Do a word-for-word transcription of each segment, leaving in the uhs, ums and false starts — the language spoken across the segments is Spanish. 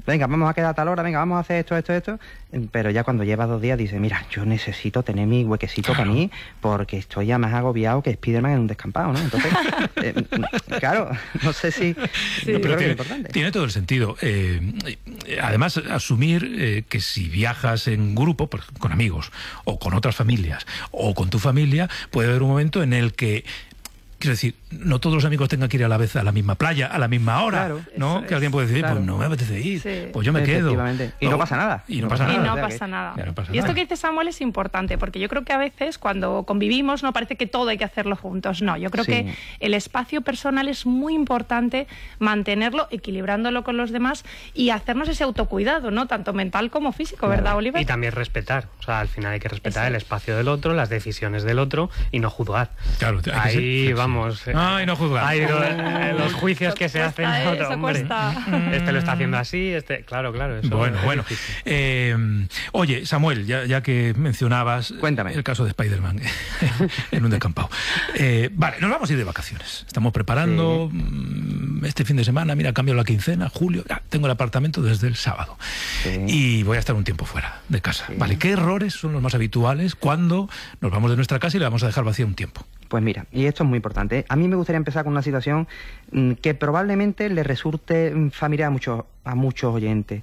venga, vamos a quedar a tal hora, venga, vamos a hacer esto, esto, esto, pero ya cuando lleva dos días dice, mira, yo necesito tener mi huequecito claro. para mí, porque estoy ya más agobiado que Spiderman en un descampado, ¿no? Entonces, eh, claro, no sé si... Sí. Yo creo Pero que tiene, es importante. Tiene todo el sentido. Eh, además, asumir eh, que si viajas en grupo, pues, con amigos, o con otras familias, o con tu familia, puede haber un momento en el que... Quiero decir, no todos los amigos tengan que ir a la vez a la misma playa, a la misma hora, claro, ¿no? Que es, alguien puede decir, claro. pues no me apetece ir, sí. pues yo me quedo. Y no, no pasa nada. Y no pasa y nada. No o sea pasa que, nada. No pasa y esto nada. que dice Samuel es importante, porque yo creo que a veces cuando convivimos no parece que todo hay que hacerlo juntos. No, yo creo sí. que el espacio personal es muy importante mantenerlo, equilibrándolo con los demás y hacernos ese autocuidado, ¿no? Tanto mental como físico, claro. ¿verdad, Oliver? Y también respetar. O sea, al final hay que respetar Eso. el espacio del otro, las decisiones del otro y no juzgar. Claro, hay ahí que vamos. Ay, no juzgar. Ahí lo, los juicios que se hacen, cuesta, otro, eso hombre. Cuesta. Este lo está haciendo así, este, claro, claro. Eso bueno, es bueno. Eh, oye, Samuel, ya, ya que mencionabas Cuéntame. el caso de Spiderman en un descampado. Eh, vale, nos vamos a ir de vacaciones. Estamos preparando sí. este fin de semana. Mira, cambio la quincena, julio. Ya, tengo el apartamento desde el sábado sí. y voy a estar un tiempo fuera de casa. Sí. Vale, ¿qué errores son los más habituales cuando nos vamos de nuestra casa y la vamos a dejar vacía un tiempo? Pues mira, y esto es muy importante. A mí me gustaría empezar con una situación mmm, que probablemente le resulte familiar a muchos, a muchos oyentes.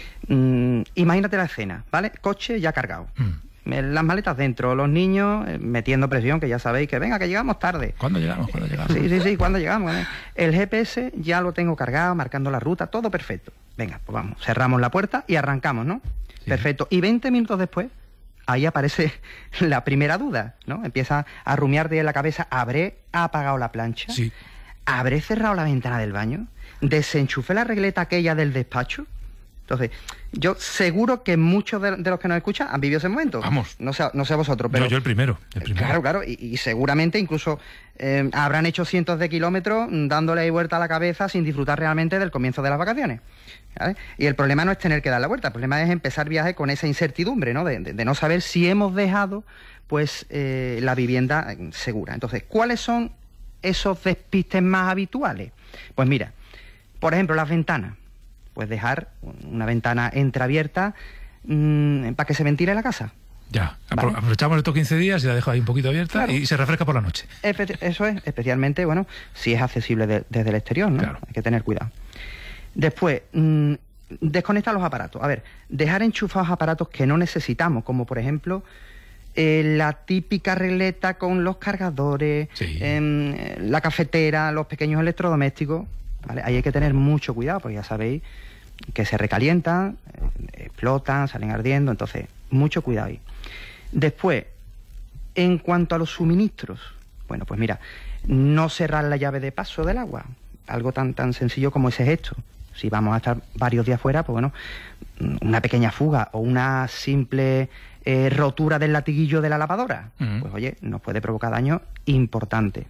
Mm, imagínate la escena, ¿vale? Coche ya cargado. Mm. Las maletas dentro, los niños eh, metiendo presión, que ya sabéis que venga, que llegamos tarde. ¿Cuándo llegamos? ¿Cuándo llegamos? Sí, sí, sí, ¿cuándo llegamos? El G P S ya lo tengo cargado, marcando la ruta, todo perfecto. Venga, pues vamos, cerramos la puerta y arrancamos, ¿no? Sí. Perfecto. Y veinte minutos después, ahí aparece la primera duda, ¿no? Empieza a rumiarte en la cabeza, ¿habré apagado la plancha? Sí. ¿Habré cerrado la ventana del baño? ¿Desenchufé la regleta aquella del despacho? Entonces, yo seguro que muchos de, de los que nos escuchan han vivido ese momento. Vamos. No sé, no sé vosotros, pero... Yo, yo el primero, el primero. Claro, claro, y, y seguramente incluso eh, habrán hecho cientos de kilómetros dándole vuelta a la cabeza sin disfrutar realmente del comienzo de las vacaciones. ¿Vale? Y el problema no es tener que dar la vuelta, el problema es empezar viaje con esa incertidumbre, ¿no? De, de, de no saber si hemos dejado pues eh, la vivienda segura. Entonces, ¿cuáles son esos despistes más habituales? Pues mira, por ejemplo, las ventanas. Pues dejar una ventana entreabierta mmm, para que se ventile la casa. Ya, ¿vale? Aprovechamos estos quince días y la dejo ahí un poquito abierta, claro. y se refresca por la noche. Espe- eso es, especialmente, bueno, si es accesible de, desde el exterior, ¿no? Claro. Hay que tener cuidado. Después, mmm, desconectar los aparatos. A ver, dejar enchufados aparatos que no necesitamos, como por ejemplo eh, la típica regleta con los cargadores, sí. eh, la cafetera, los pequeños electrodomésticos, ¿vale? Ahí hay que tener mucho cuidado, porque ya sabéis que se recalientan, eh, explotan, salen ardiendo, entonces, mucho cuidado ahí. Después, en cuanto a los suministros, bueno, pues mira, no cerrar la llave de paso del agua, algo tan, tan sencillo como ese gesto. Si vamos a estar varios días fuera, pues bueno, una pequeña fuga o una simple eh, rotura del latiguillo de la lavadora, uh-huh. pues oye, nos puede provocar daño importante.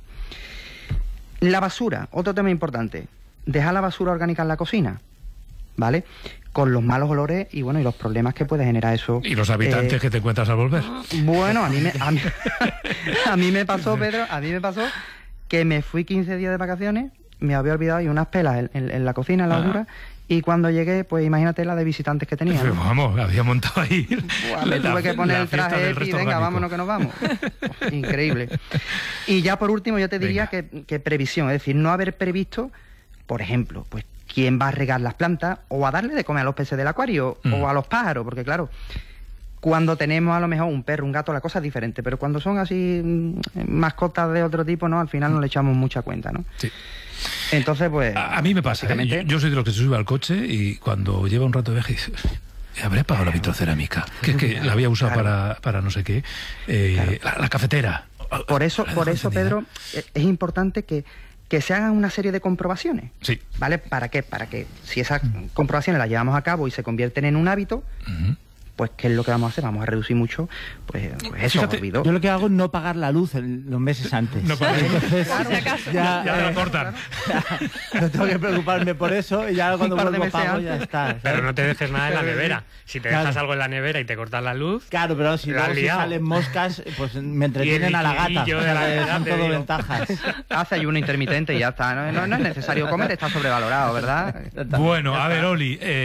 La basura, otro tema importante, dejar la basura orgánica en la cocina, ¿vale? Con los malos olores y bueno, y los problemas que puede generar eso. Y los habitantes eh, que te encuentras al volver. Bueno, a mí me, a mí, a mí me pasó, Pedro, a mí me pasó que me fui quince días de vacaciones, me había olvidado y unas pelas en, en, en la cocina, en la basura, y cuando llegué, pues imagínate la de visitantes que tenía, ¿no? Pues vamos, había montado ahí. Buah, me la, tuve que poner el traje y venga, orgánico. Vámonos que nos vamos. Increíble. Y ya por último, yo te diría que, que previsión, es decir, no haber previsto, por ejemplo, pues quién va a regar las plantas o a darle de comer a los peces del acuario mm. o a los pájaros, porque claro, cuando tenemos a lo mejor un perro, un gato, la cosa es diferente, pero cuando son así mascotas de otro tipo, no, al final no le echamos mucha cuenta, ¿no? Sí. Entonces, pues... A, a mí me pasa, ¿eh? yo, yo soy de los que se sube al coche y cuando lleva un rato de viaje dice, habré pagado la vitrocerámica, que es que la había usado claro. para, para no sé qué, eh, claro. la, la cafetera. Por eso, por eso Pedro, es importante que que se hagan una serie de comprobaciones. Sí. ¿Vale? ¿Para qué? Para que si esas comprobaciones las llevamos a cabo y se convierten en un hábito, uh-huh. pues ¿qué es lo que vamos a hacer? Vamos a reducir mucho, pues, pues eso, Fíjate, olvidó. Yo lo que hago es no pagar la luz en los meses antes. No pagar Entonces, claro, si acaso. Ya, ya, ya eh, lo cortan. Ya, no tengo que preocuparme por eso y ya cuando vuelvo pago ya está. ¿sabes? Pero no te dejes nada en la nevera. Si te claro. dejas algo en la nevera y te cortas la luz... Claro, pero si luego si salen moscas, pues me entretienen a la gata. De la son todo ventajas. Hace ayuno intermitente y ya está. No, no, no es necesario comer, está sobrevalorado, ¿verdad? Bueno, a ver, Oli... Eh,